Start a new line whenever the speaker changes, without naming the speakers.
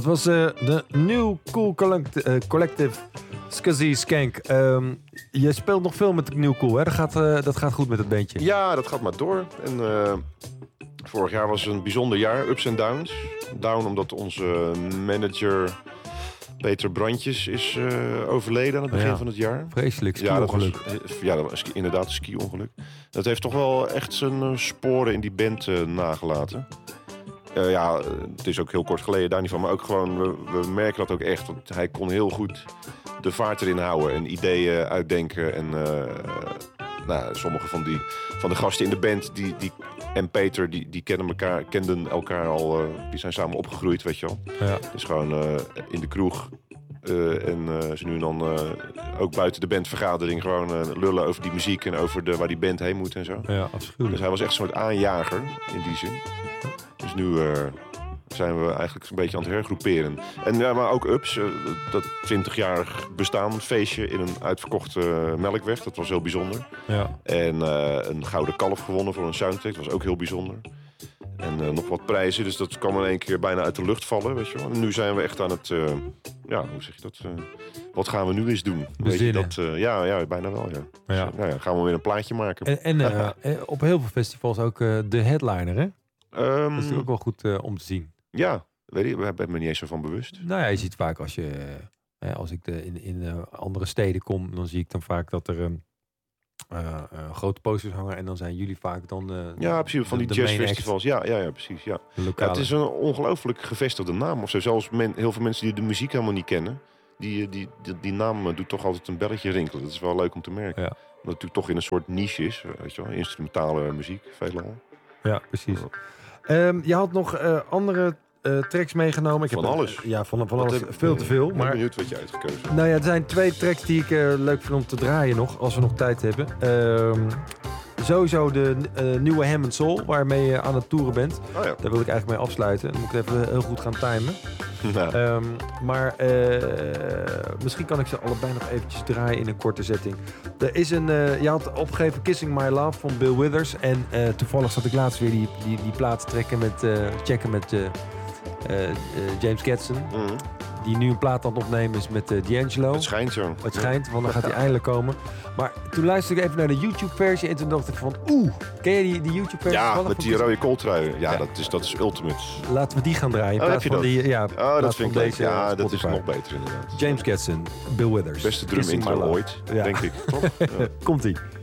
Dat was de New Cool Collective Scuzzy Skank. Je speelt nog veel met New Cool, hè? Dat gaat goed met het bandje.
Ja, dat gaat maar door. En vorig jaar was een bijzonder jaar, ups en downs. Down omdat onze manager Peter Brandjes is overleden aan het begin van het jaar.
Vreselijk, ski-ongeluk.
Dat was inderdaad een ski-ongeluk. Dat heeft toch wel echt zijn sporen in die band nagelaten. Het is ook heel kort geleden daar niet van, maar ook gewoon, we merken dat ook echt. Want hij kon heel goed de vaart erin houden en ideeën uitdenken. En sommige van de gasten in de band en Peter, die kenden elkaar al, die zijn samen opgegroeid, weet je wel.
Ja.
Dus gewoon in de kroeg en ze nu en dan ook buiten de bandvergadering gewoon lullen over die muziek en over waar die band heen moet en zo.
Ja, afschuwelijk.
Dus hij was echt een soort aanjager in die zin. Dus nu zijn we eigenlijk een beetje aan het hergroeperen. En ja, maar ook Ups, dat 20-jarig bestaan feestje in een uitverkochte Melkweg. Dat was heel bijzonder.
Ja.
En een gouden kalf gewonnen voor een soundtrack. Dat was ook heel bijzonder. En nog wat prijzen, dus dat kwam in één keer bijna uit de lucht vallen, weet je wel. En nu zijn we echt aan het, hoe zeg je dat? Wat gaan we nu eens doen? Weet je dat? Ja, bijna wel, ja.
Ja.
Dus, gaan we weer een plaatje maken.
En op heel veel festivals ook de headliner, hè? Dat is natuurlijk ook wel goed om te zien.
Ja, weet je, we hebben me niet eens zo van bewust.
Nou ja, je ziet vaak als ik in andere steden kom, dan zie ik dan vaak dat er grote posters hangen en dan zijn jullie vaak dan
precies, van die jazzfestivals. Ja, precies. Ja. Ja, het is een ongelooflijk gevestigde naam. Of zo. Zelfs heel veel mensen die de muziek helemaal niet kennen, die naam doet toch altijd een belletje rinkelen. Dat is wel leuk om te merken. Ja. Omdat het natuurlijk toch in een soort niche is, weet je wel, instrumentale muziek, veelal.
Ja, precies. Je had nog andere tracks meegenomen.
Van alles.
Ja, van alles. Veel te veel.
Ik ben benieuwd wat je uitgekozen hebt.
Nou ja, er zijn 2 tracks die ik leuk vind om te draaien nog, als we nog tijd hebben. Sowieso de nieuwe Hammond Soul, waarmee je aan het toeren bent.
Oh ja.
Daar wil ik eigenlijk mee afsluiten. Dan moet ik even heel goed gaan timen.
Nou.
Maar misschien kan ik ze allebei nog eventjes draaien in een korte setting. Er is je had opgegeven Kissing My Love van Bill Withers. En toevallig zat ik laatst weer die plaat checken met James Gadson.
Mm-hmm.
Die nu een plaat aan het opnemen is met D'Angelo.
Het schijnt zo.
Het schijnt, want dan gaat hij eindelijk komen. Maar toen luisterde ik even naar de YouTube-versie en toen dacht ik van ken je die YouTube-versie?
Ja, met die rode kooltrui. Ja, dat is ultimate.
Laten we die gaan draaien.
Heb je dat? Dat vind ik leuk.
Deze
ja, dat
Spotify.
is nog beter inderdaad.
James Gadson, Bill Withers.
Beste drum intro ooit, denk ik. Toch? Ja.
Komt-ie.